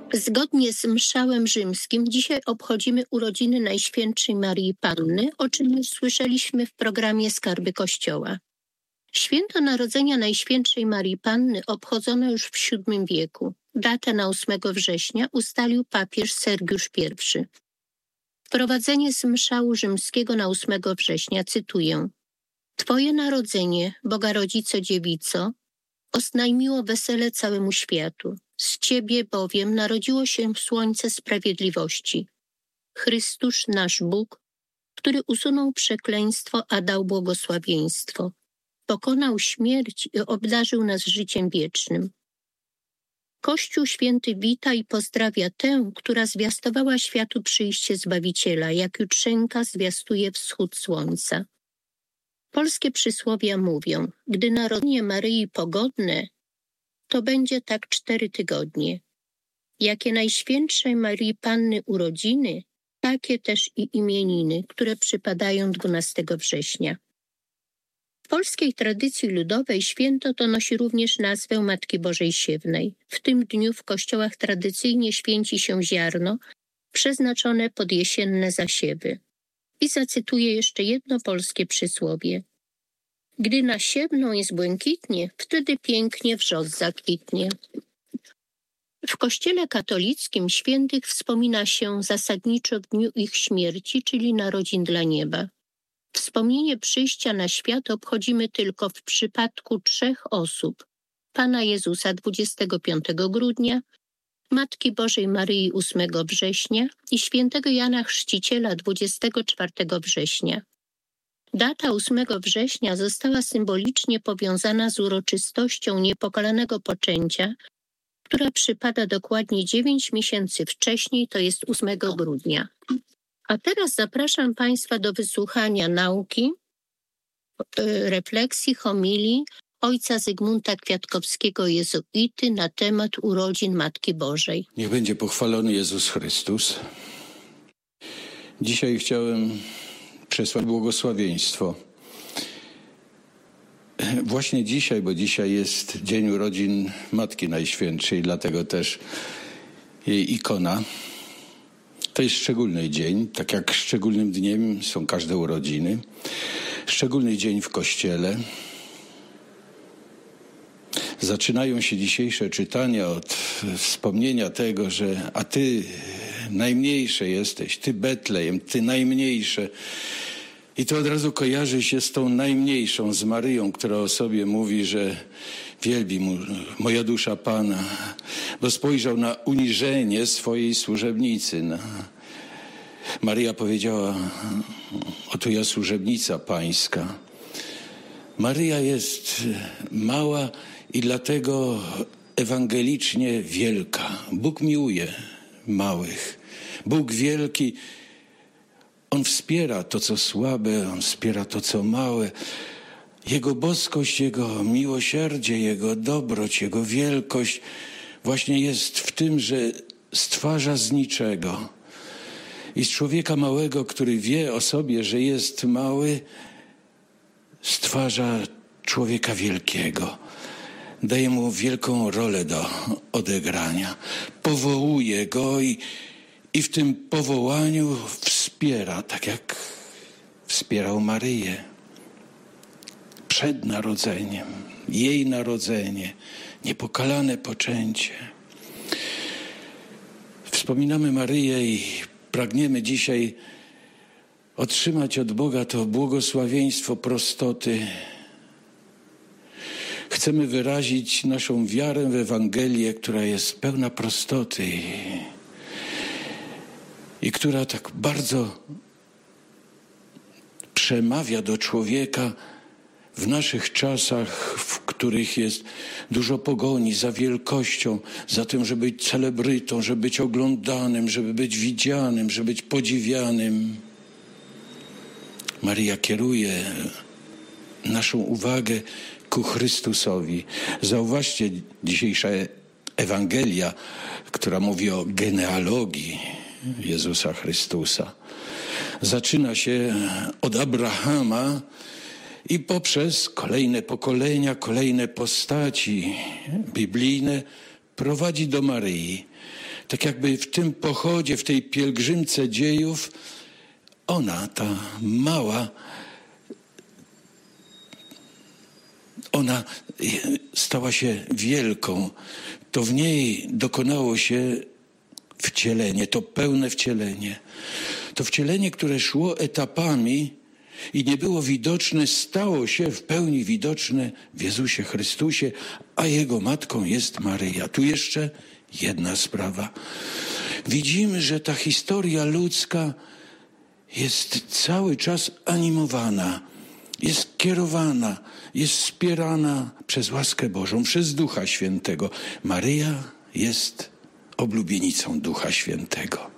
Zgodnie z mszałem rzymskim dzisiaj obchodzimy urodziny Najświętszej Maryi Panny, o czym już słyszeliśmy w programie Skarby Kościoła. Święto Narodzenia Najświętszej Maryi Panny obchodzono już w VII wieku. Datę na 8 września ustalił papież Sergiusz I. Wprowadzenie z mszału rzymskiego na 8 września, cytuję: Twoje narodzenie, Boga Rodzico Dziewico, oznajmiło wesele całemu światu. Z Ciebie bowiem narodziło się słońce sprawiedliwości. Chrystus, nasz Bóg, który usunął przekleństwo, a dał błogosławieństwo. Pokonał śmierć i obdarzył nas życiem wiecznym. Kościół Święty wita i pozdrawia tę, która zwiastowała światu przyjście Zbawiciela, jak jutrzenka zwiastuje wschód słońca. Polskie przysłowia mówią: gdy narodzenie Maryi pogodne, to będzie tak 4 tygodnie. Jakie Najświętszej Maryi Panny urodziny, takie też i imieniny, które przypadają 12 września. W polskiej tradycji ludowej święto to nosi również nazwę Matki Bożej Siewnej. W tym dniu w kościołach tradycyjnie święci się ziarno przeznaczone pod jesienne zasiewy. I zacytuję jeszcze jedno polskie przysłowie: gdy na siewną jest błękitnie, wtedy pięknie wrzos zakwitnie. W Kościele katolickim świętych wspomina się zasadniczo w dniu ich śmierci, czyli narodzin dla nieba. Wspomnienie przyjścia na świat obchodzimy tylko w przypadku 3 osób: Pana Jezusa 25 grudnia, Matki Bożej Maryi 8 września i świętego Jana Chrzciciela 24 września. Data 8 września została symbolicznie powiązana z uroczystością niepokalanego poczęcia, która przypada dokładnie 9 miesięcy wcześniej, to jest 8 grudnia. A teraz zapraszam Państwa do wysłuchania nauki, refleksji, homilii ojca Zygmunta Kwiatkowskiego, jezuity, na temat urodzin Matki Bożej. Niech będzie pochwalony Jezus Chrystus. Dzisiaj chciałem przesłać błogosławieństwo. Właśnie dzisiaj, bo dzisiaj jest dzień urodzin Matki Najświętszej, dlatego też jej ikona. To jest szczególny dzień, tak jak szczególnym dniem są każde urodziny. Szczególny dzień w Kościele. Zaczynają się dzisiejsze czytania od wspomnienia tego, że a Ty najmniejsze jesteś, Ty Betlejem, Ty najmniejsze. I to od razu kojarzy się z tą najmniejszą, z Maryją, która o sobie mówi, że wielbi moja dusza Pana, bo spojrzał na uniżenie swojej służebnicy. Maryja powiedziała: oto ja służebnica Pańska. Maryja jest mała i dlatego ewangelicznie wielka. Bóg miłuje małych. Bóg wielki, On wspiera to, co słabe, On wspiera to, co małe. Jego boskość, Jego miłosierdzie, Jego dobroć, Jego wielkość właśnie jest w tym, że stwarza z niczego. I z człowieka małego, który wie o sobie, że jest mały, stwarza człowieka wielkiego. Daje mu wielką rolę do odegrania. Powołuje go i w tym powołaniu wspiera, tak jak wspierał Maryję. Przed narodzeniem, jej narodzenie, niepokalane poczęcie. Wspominamy Maryję i pragniemy dzisiaj otrzymać od Boga to błogosławieństwo prostoty. Chcemy wyrazić naszą wiarę w Ewangelię, która jest pełna prostoty i która tak bardzo przemawia do człowieka w naszych czasach, w których jest dużo pogoni za wielkością, za tym, żeby być celebrytą, żeby być oglądanym, żeby być widzianym, żeby być podziwianym. Maryja kieruje naszą uwagę ku Chrystusowi. Zauważcie, dzisiejsza Ewangelia, która mówi o genealogii Jezusa Chrystusa, zaczyna się od Abrahama i poprzez kolejne pokolenia, kolejne postaci biblijne prowadzi do Maryi. Tak jakby w tym pochodzie, w tej pielgrzymce dziejów, ona, ta mała, ona stała się wielką. To w niej dokonało się wcielenie, to pełne wcielenie. To wcielenie, które szło etapami i nie było widoczne, stało się w pełni widoczne w Jezusie Chrystusie, a Jego matką jest Maryja. Tu jeszcze jedna sprawa. Widzimy, że ta historia ludzka jest cały czas animowana, jest kierowana, jest wspierana przez łaskę Bożą, przez Ducha Świętego. Maryja jest oblubienicą Ducha Świętego.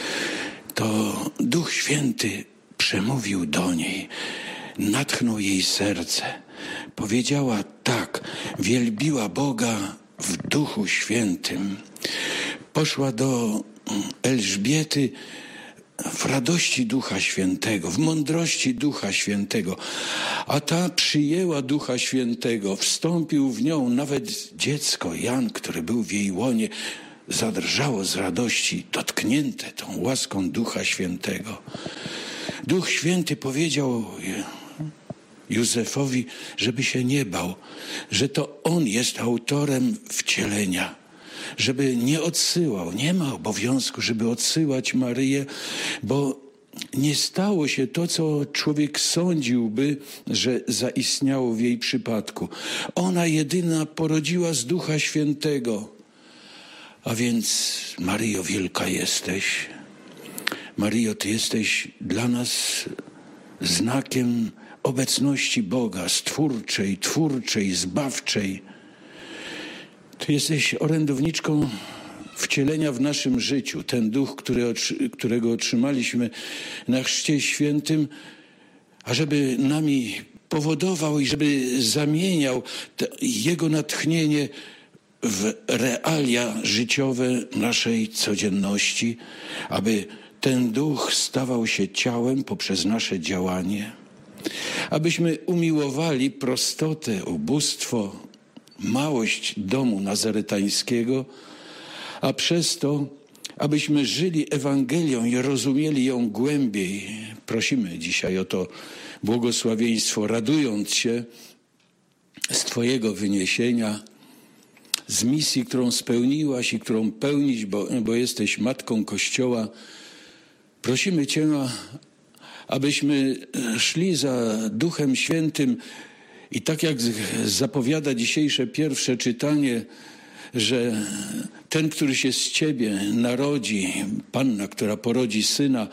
To Duch Święty przemówił do niej, natchnął jej serce. Powiedziała tak, wielbiła Boga w Duchu Świętym. Poszła do Elżbiety w radości Ducha Świętego, w mądrości Ducha Świętego. A ta przyjęła Ducha Świętego, wstąpił w nią nawet dziecko, Jan, który był w jej łonie, zadrżało z radości, dotknięte tą łaską Ducha Świętego. Duch Święty powiedział Józefowi, żeby się nie bał, że to on jest autorem wcielenia, żeby nie odsyłał, nie ma obowiązku, żeby odsyłać Maryję, bo nie stało się to, co człowiek sądziłby, że zaistniało w jej przypadku. Ona jedyna porodziła z Ducha Świętego. A więc, Maryjo, wielka jesteś. Maryjo, Ty jesteś dla nas znakiem obecności Boga, stwórczej, twórczej, zbawczej. Ty jesteś orędowniczką wcielenia w naszym życiu. Ten duch, którego otrzymaliśmy na Chrzcie Świętym, ażeby nami powodował i żeby zamieniał Jego natchnienie w realia życiowe naszej codzienności, aby ten duch stawał się ciałem poprzez nasze działanie, abyśmy umiłowali prostotę, ubóstwo, małość domu nazaretańskiego, a przez to, abyśmy żyli Ewangelią i rozumieli ją głębiej. Prosimy dzisiaj o to błogosławieństwo, radując się z Twojego wyniesienia, z misji, którą spełniłaś i którą pełnisz, bo jesteś Matką Kościoła. Prosimy Cię, abyśmy szli za Duchem Świętym i tak jak zapowiada dzisiejsze pierwsze czytanie, że ten, który się z Ciebie narodzi, Panna, która porodzi Syna,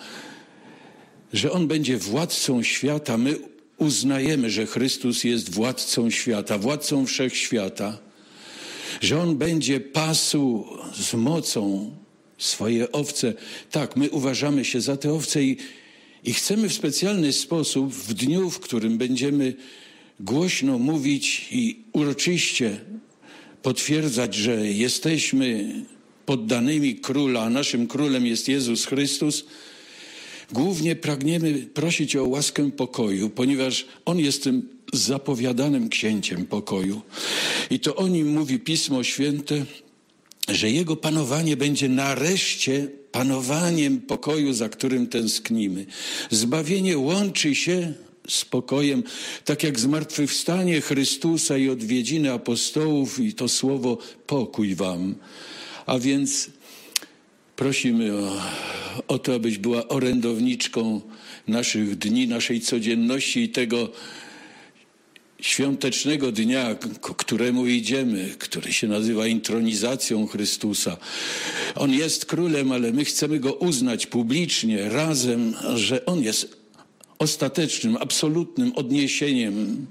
że On będzie władcą świata. My uznajemy, że Chrystus jest władcą świata, władcą wszechświata, że On będzie pasł z mocą swoje owce. Tak, my uważamy się za te owce i chcemy w specjalny sposób w dniu, w którym będziemy głośno mówić i uroczyście potwierdzać, że jesteśmy poddanymi Króla, a naszym Królem jest Jezus Chrystus, głównie pragniemy prosić o łaskę pokoju, ponieważ On jest tym zapowiadanym księciem pokoju. I to o Nim mówi Pismo Święte, że Jego panowanie będzie nareszcie panowaniem pokoju, za którym tęsknimy. Zbawienie łączy się z pokojem, tak jak zmartwychwstanie Chrystusa i odwiedziny apostołów i to słowo pokój wam. A więc prosimy o to, abyś była orędowniczką naszych dni, naszej codzienności i tego świątecznego dnia, ku któremu idziemy, który się nazywa intronizacją Chrystusa. On jest królem, ale my chcemy Go uznać publicznie, razem, że On jest ostatecznym, absolutnym odniesieniem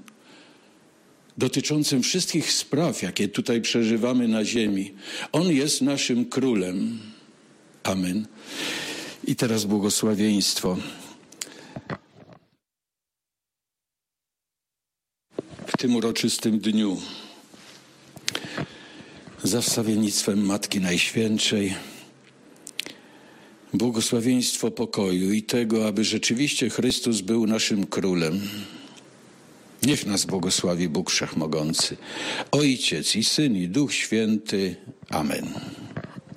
dotyczącym wszystkich spraw, jakie tutaj przeżywamy na ziemi. On jest naszym królem. Amen. I teraz błogosławieństwo. W tym uroczystym dniu, za wstawiennictwem Matki Najświętszej, błogosławieństwo pokoju i tego, aby rzeczywiście Chrystus był naszym Królem. Niech nas błogosławi Bóg Wszechmogący, Ojciec i Syn i Duch Święty. Amen.